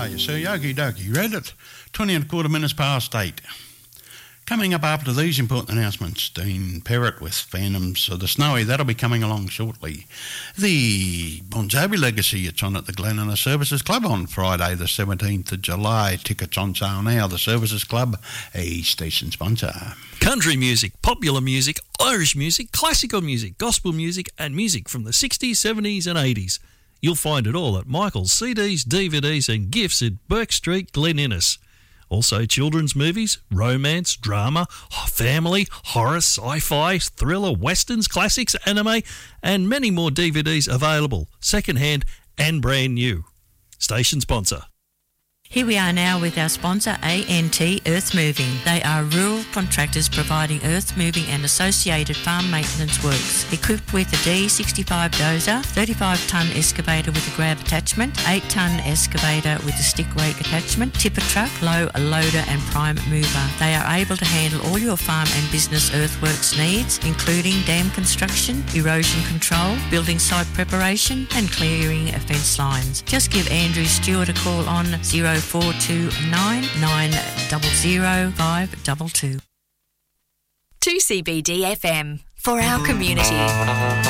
are you, sir? Yogi dokie. Read it. 20 and a quarter minutes past 8. Coming up after these important announcements, Dean Perrott with Phantoms of the Snowy. That'll be coming along shortly. The Bon Jovi Legacy, it's on at the Glen Innes Services Club on Friday the 17th of July. Tickets on sale now. The Services Club, a station sponsor. Country music, popular music, Irish music, classical music, gospel music and music from the 60s, 70s and 80s. You'll find it all at Michael's CDs, DVDs and gifts at Burke Street, Glen Innes. Also children's movies, romance, drama, family, horror, sci-fi, thriller, westerns, classics, anime and many more DVDs available, second-hand and brand new. Station sponsor. Here we are now with our sponsor, ANT Earth Moving. They are rural contractors providing earth moving and associated farm maintenance works. Equipped with a D65 dozer, 35-tonne excavator with a grab attachment, 8-tonne excavator with a stick rake attachment, tipper truck, low loader and prime mover. They are able to handle all your farm and business earthworks needs, including dam construction, erosion control, building site preparation and clearing fence lines. Just give Andrew Stewart a call on 0429 900 522. 2CBD FM for our community.